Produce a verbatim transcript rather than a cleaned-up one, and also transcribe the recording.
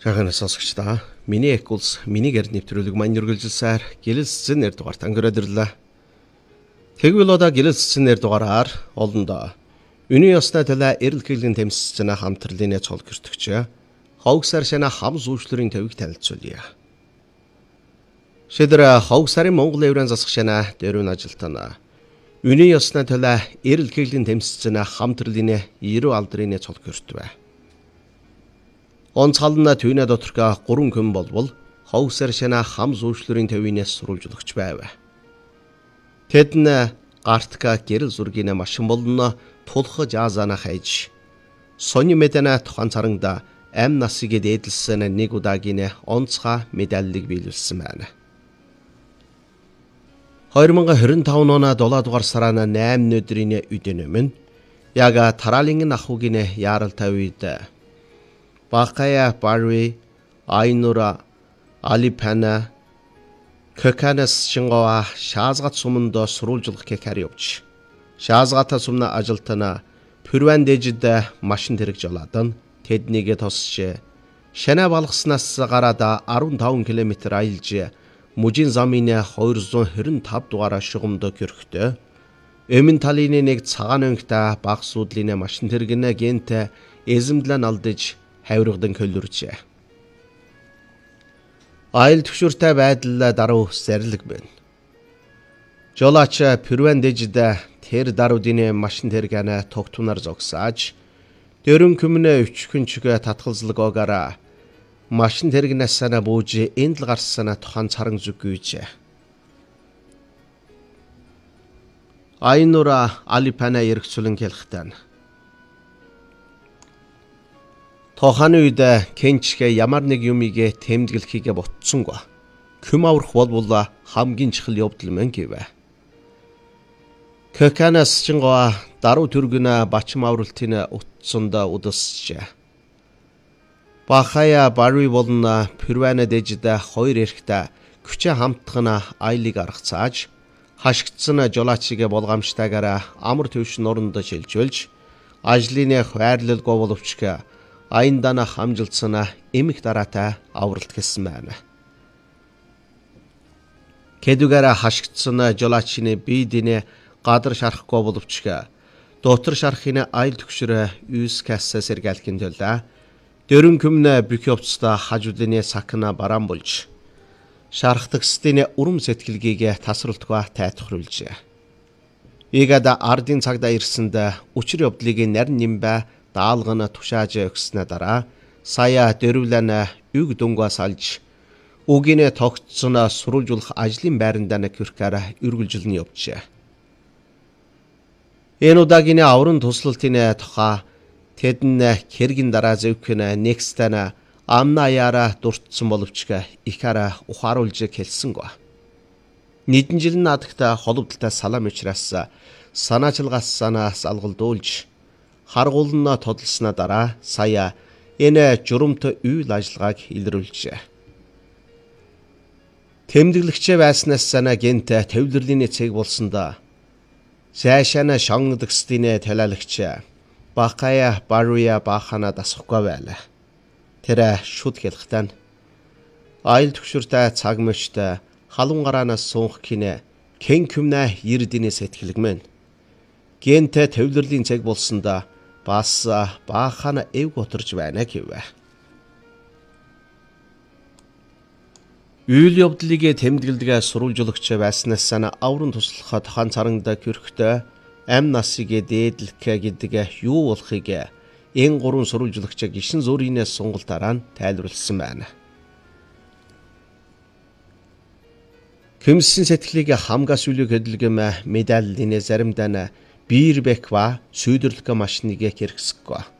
Сайхан сонсогчдаа миний эх улс миний гэр нэвтрүүлэг маань үргэлжилсээр гэлэлцсэн нэр дугаарт ангөрөөд ирлээ. Тэгвэл одоо гэлэлцсэн нэр дугаараар олондоо Үний ёсны төлөө эрэл хэвлэлийн тэмцээн хамтралын цол гэртгч ховгсар шана хам зүүшлэрийн төвийг танилцуулъя. Шидра ховгсарын Монгол еврейн засах шана дөрвөн ажилтнаа Үний ёсны төлөө эрэл хэвлэлийн тэмцээн хамтралын ерөө алдрын цол гэртвэ. Онцгална түйнэ доторка гурван хүн болвол ховгсар шана хам зүүшлэрийн төвийнээс сурвалжлагч байв. Тэд нь гартка гэрэл зургийн машин болно тулхаж аазана хайж сони мэдэнэ тухайн царангда ам насыг дээдлсэн нэг удаагийн онцгой медалийг биелүүлсэн байна. хоёр мянга хорин таван оны долоо дугаар сарана найман өдрийн үдэн өмнө яг тараалын ахуйгийн яаралтай үед Бакая Барри Айнура Алипана Kökanäs шингоо шаазгат суманд сурвалжлах гэхээр явж. Шаазгата сумна ажилтана Пүрвэн дэжид машин тэрэг жолаадан тэднийг тосч шанаа балгаснаас гараад арван таван километр аялж мужийн замын двести хорин тав дугаар шугамд гөрөхтөө өмнө талын нэг цагаан өнгөтэй баг суудлын машин тэрэгнэ гэнт эзэмдлэн алдаж хавиргадан хөлөрч. Айл төвшөртэй байдал даруй зарлиг байна. Жолооч Пүрвэн дэжид тэр даруудын машин тэргэнэ тогтунаар зогсааж дөрөн көмнө өчхөнчгө татгалзлагоогаараа машин тэргнээс санаа бууж энд л гарсан тухайн царан зүггүйж. Айнура Алипана эргцүүлэн хэлэхтэн. Тохан үед Кенчгэ ямар нэг юмыг тэмдэглэхийг ботсонгүй. Күм аврах болвол хамгийн чухал явдал мэн гэвэ. Kökanäs шингоо даруй түргэнэ бачим авралтын утсанд удасч. Бахая Барри болон Пүрвэн дэжид хоёр эрхтээ күчээ хамтгана айлыг аргацааж хашгдсан жолоочийг болгоомжтойгоор амар төвшин оронд шилжүүлж ажлын хайрлал говоловч айндана хамжилсан эмх дараатай авралт гэсэн байна. Кэдүгээр хашгдсан жолоочны биедийн гадар шарахгүй боловч дотор шарахын айл төгшөр юус касса сэргэлхийн төлөө дөрөн көмнө бүх явцдаа хажуудын сакна бараан болж шарахтагсдын урам сэтгэлгийг тасралтгүй тайтахруулжээ. Игада ардын цагдаа ирсэнд учир явдлыг нарийн нимбэ даалгана тушааж өгснө дараа сая дөрвлэн үг дүнгээс алж үгийнэ тогтсон сурвалжлах ажлын байрандаа хүрхээр үргэлжилнэ явжээ. Энэ удаагийн аврын туслалтын тухай тэдэн хэргийн дараа зөвхөн нэгстэн амна яара дуртсан боловч их араа ухааруулж хэлсэнгүй. Нийтэн жил надагта холбогдолтой салам учраас санаачилгаас санаас алгалдуулж харгуулна тодолсноо дараа сая энэ журамт үйл ажиллагааг илрүүлжээ. Тэмдэглэгчээ байснаас санаа гэнт төвлөрлийн цэг болсондоо сайшаана шонгдгсдийн талаалагч Бакая Баррия бахана дасахгүй байлаа. Тэр шүд хэлэхтэн айл төвшөртэй цаг мөчтэй халуун гараанаас суунх гинэ кен күмнэ ердийн сэтгэлэг мэн. Гэнт төвлөрлийн цэг болсондоо бас бахана эв готорж байна гэвэ. Үйл явдлыг тэмдэглэдэг сурвалжлагч байснаас санаа аврын туслахад хан царангда гөрөхтөө ам насыг дээдлэх гэдэг юу болохыг энэ гурван сурвалжлагч гишин зүрийнээс сунгалтаараа нь тайлбарлсан байна. Кэмсэн сэтгэлийг хамгаас үлэг хөдөлгөм медаллын заримдаа биер бэква сүйдэрлэх машиныг хэрэгсэхгүй.